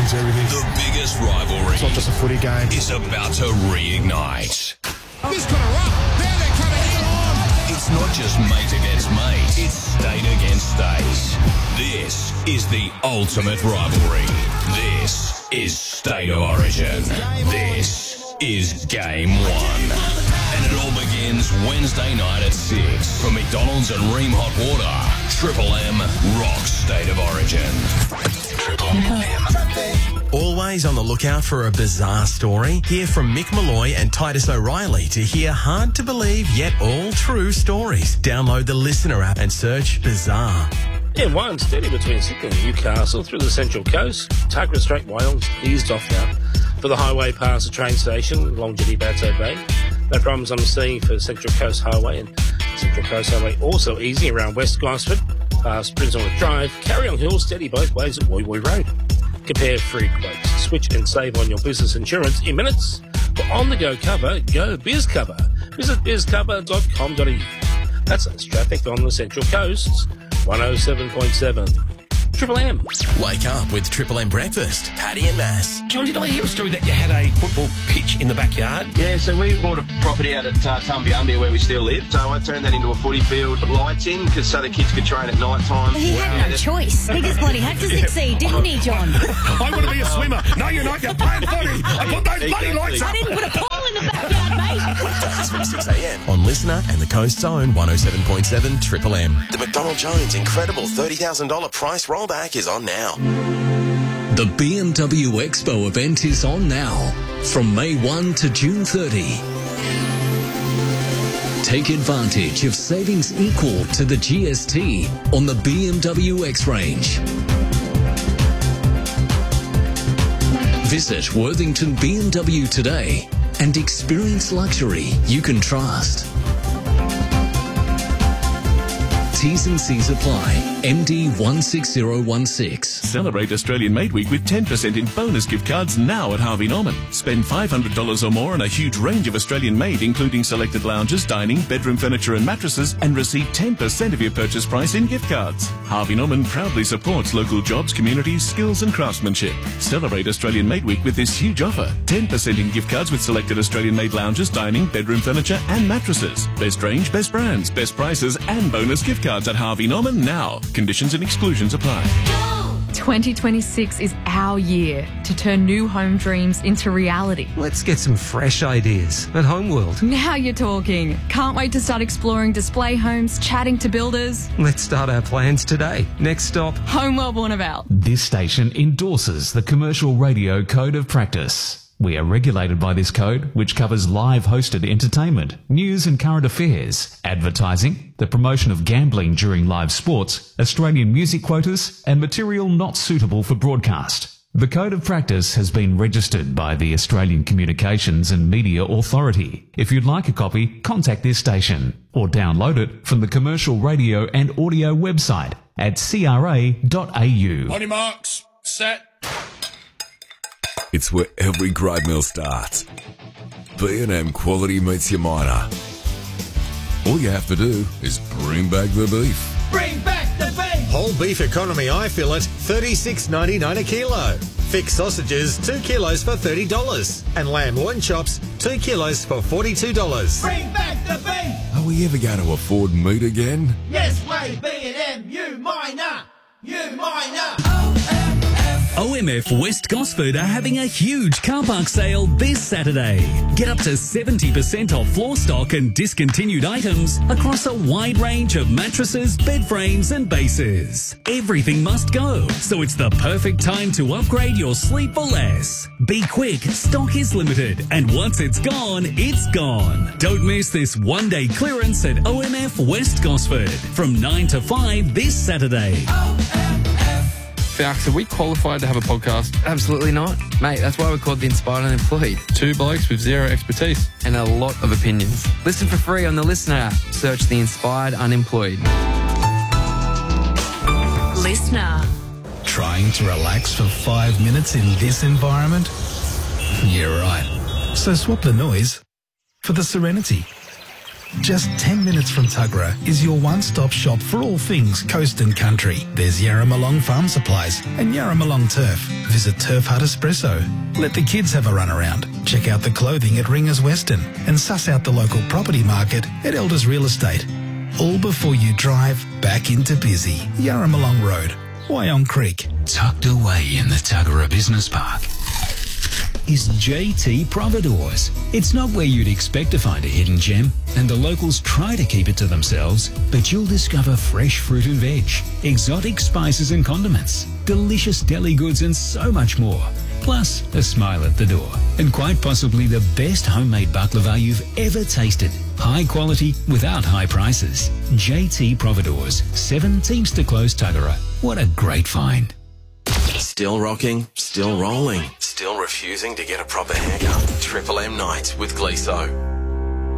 change everything. The biggest rivalry. It's not just a footy game. Is about to reignite. This could have run. There they're coming in on. It's not just mate against mate. It's state against state. This is the ultimate rivalry. This is State of Origin. This is Game 1. And it all begins Wednesday night at 6 from McDonald's and Ream Hot Water. Triple M rocks State of Origin. Triple M. Always on the lookout for a bizarre story? Hear from Mick Malloy and Titus O'Reilly to hear hard-to-believe yet all-true stories. Download the Listener app and search Bizarre. M1 steady between Sydney and Newcastle through the Central Coast. Target Strait Wales eased off now. For the highway past the train station, Long Jetty Bateau Bay. No problems I'm seeing for Central Coast Highway and Central Coast Highway also easy around West Gosford, past Prince Albert Drive. Carry on Hill steady both ways at Woy Woy Road. Compare free quotes. Switch and save on your business insurance in minutes. For on-the-go cover, go BizCover. Visit bizcover.com.au. That's traffic on the Central Coast. 107.7. Triple M. Wake up with Triple M Breakfast. Paddy and Mass. John, did I hear a story that you had a football pitch in the backyard? Yeah, so we bought a property out at Tumbiumbia where we still live. So I turned that into a footy field, put lights in so the kids could train at night time. He had no choice. He just bloody had to succeed, didn't he, John? I want to be a swimmer. No, you're not. You're playing footy. I put those bloody lights up. I didn't put a pole in the backyard, mate. Weekdays from 6 a.m. on Listener and the Coast's own 107.7 Triple M. The McDonald Jones incredible $30,000 price rollback is on now. The BMW Expo event is on now, from May 1 to June 30. Take advantage of savings equal to the GST on the BMW X range. Visit Worthington BMW today and experience luxury you can trust. T's and C's apply. MD 16016. Celebrate Australian Made Week with 10% in bonus gift cards now at Harvey Norman. Spend $500 or more on a huge range of Australian made, including selected lounges, dining, bedroom furniture and mattresses, and receive 10% of your purchase price in gift cards. Harvey Norman proudly supports local jobs, communities, skills and craftsmanship. Celebrate Australian Made Week with this huge offer. 10% in gift cards with selected Australian made lounges, dining, bedroom furniture and mattresses. Best range, best brands, best prices and bonus gift cards at Harvey Norman now. Conditions and exclusions apply. 2026 is our year to turn new home dreams into reality. Let's get some fresh ideas at Homeworld. Now you're talking. Can't wait to start exploring display homes, chatting to builders. Let's start our plans today. Next stop, Homeworld Warnervale. This station endorses the Commercial Radio Code of Practice. We are regulated by this code, which covers live hosted entertainment, news and current affairs, advertising, the promotion of gambling during live sports, Australian music quotas, and material not suitable for broadcast. The Code of Practice has been registered by the Australian Communications and Media Authority. If you'd like a copy, contact this station or download it from the Commercial Radio and Audio website at cra.au. On your marks, set. It's where every great meal starts. B&M quality meets your miner. All you have to do is bring back the beef. Bring back the beef. Whole beef economy I fillet, $36.99 a kilo. Thick sausages, 2 kilos for $30. And lamb loin chops, 2 kilos for $42. Bring back the beef. Are we ever going to afford meat again? Yes, way B&M, you miner. You miner. OMF West Gosford are having a huge car park sale this Saturday. Get up to 70% off floor stock and discontinued items across a wide range of mattresses, bed frames and bases. Everything must go, so it's the perfect time to upgrade your sleep for less. Be quick, stock is limited, and once it's gone, it's gone. Don't miss this one-day clearance at OMF West Gosford from 9 to 5 this Saturday. Are we qualified to have a podcast? Absolutely not. Mate, that's why we're called The Inspired Unemployed. Two blokes with zero expertise. And a lot of opinions. Listen for free on the Listener app. Search The Inspired Unemployed. Listener. Trying to relax for 5 minutes in this environment? Yeah, right. So swap the noise for the serenity. Just 10 minutes from Tuggerah is your one-stop shop for all things coast and country. There's Yarramalong Farm Supplies and Yarramalong Turf. Visit Turf Hut Espresso. Let the kids have a run around. Check out the clothing at Ringers Western and suss out the local property market at Elders Real Estate. All before you drive back into busy Yarramalong Road, Wyong Creek. Tucked away in the Tuggerah Business Park is JT Providores. It's not where you'd expect to find a hidden gem, and the locals try to keep it to themselves, but you'll discover fresh fruit and veg, exotic spices and condiments, delicious deli goods and so much more. Plus, a smile at the door, and quite possibly the best homemade baklava you've ever tasted. High quality without high prices. JT Providores, 7 Teamster Close, Tuggerah. What a great find. Still rocking, still rolling, still refusing to get a proper haircut. Triple M Night with Gleeso.